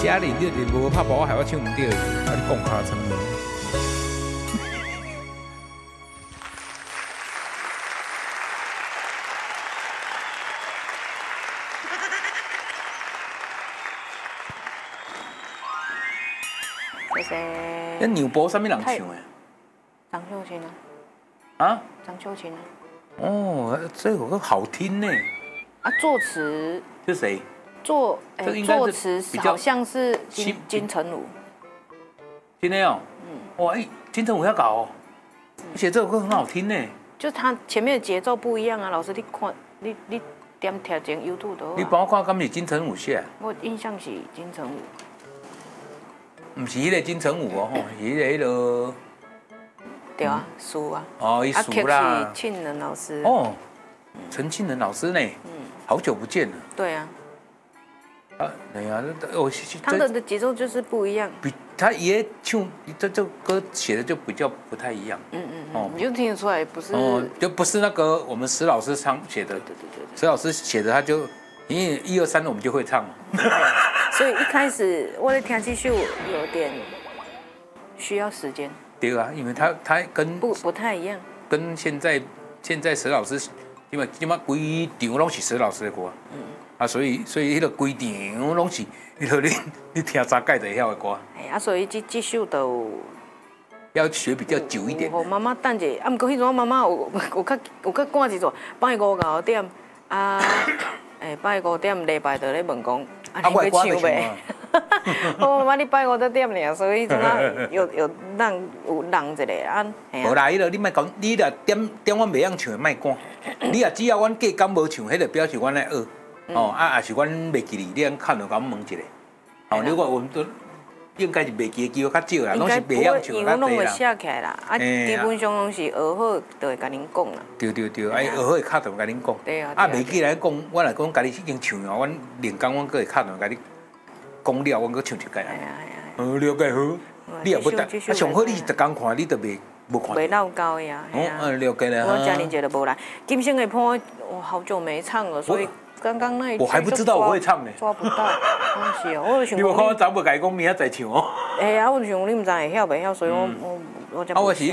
家里你无拍包，我还要唱唔对，啊你讲卡成了。 谢谢。 那牛波上面人唱的？ 张秀琴啊。 啊？ 张秀琴啊。 哦，这首歌好听呢。 啊，作词是谁？ 作词好像是金城武。 今天哦，哇，金城武要搞哦，而且这首歌很好听呢。 就他前面的节奏不一样啊，老师你看，你点调整 YouTube 都好。 你帮我看，敢是金城武写？ 我印象是金城武。 不是迄个金城武哦，吼，是迄个。 对啊，书啊。 哦，伊书啦。 是庆仁老师。 哦，陈庆仁老师呢？好久不见了。 对啊。 啊，对啊，我他的节奏就是不一样。 比他也唱这歌写的就比较不太一样。 你就听得出来不是。 就不是那个我们石老师唱写的。对。石老师写的他就，因为1、2、3我们就会唱嘛。 所以一开始我在听这首有点需要时间。 对啊，因为他跟不太一样。 跟现在石老师，因为规场拢是石老师的歌。啊，所以迄个规场拢是，你听早改就会晓的歌。 哎，所以这首都要学比较久一点。 我妈妈等者，啊，不过迄阵我妈妈有较赶一座，拜5、6点啊，拜5点礼拜就咧问讲，啊，你要唱袂？我妈妈你拜5才点尔，所以阵啊有人一个啊。 无啦，迄个你莫讲，你若点阮袂晓唱的莫赶，你若只要阮过敢无唱，迄个表示阮来学。也是阮袂记哩，你看到甲阮问一下。如果我们都应该是袂记的机会较少啦，拢是袂晓唱较多啦。拢会写起来啦，基本上拢是学好就会甲恁讲啦。 对，学好会敲断甲恁讲。 对啊。 袂记来讲，我来讲家己已经唱了，阮练功阮佫会敲断甲你讲了，阮佫唱一届。了解好。你也不得，上好你是逐工看，你都无看。 袂闹交呀。 了解了。 我家人觉得无来，金星的坡我好久没唱了，所以。刚刚那一句我还不知道我会唱呢， 抓不到，是哦，我就想。 你有看我昨晡甲伊讲明仔载唱哦。 哎呀，我就想你唔知会晓袂晓，所以我。 我是